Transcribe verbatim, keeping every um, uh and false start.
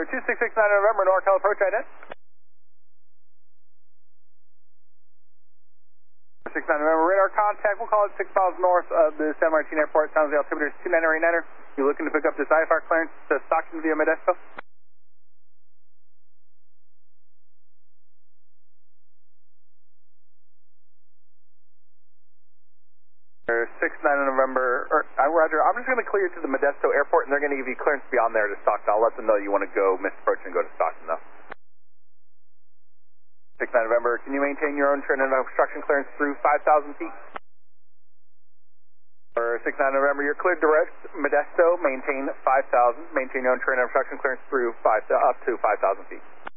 November, two six six nine November, NorCal approach, ident. six nine November, radar contact, we'll call it six miles north of the San Martin Airport, San Jose altimeter is two nine eight niner. You looking to pick up this I F R clearance to Stockton via Modesto? six nine November, or, uh, Roger, I'm just going to clear you to the Modesto Airport, and they're going to give you clearance beyond there to Stockton. I'll let them know you want to go misapproach and go to Stockton, though. six nine November, can you maintain your own turn and obstruction clearance through five thousand feet? For six nine November, you're cleared direct Modesto, maintain five thousand, maintain your own turn and obstruction clearance through five, uh, up to five thousand feet.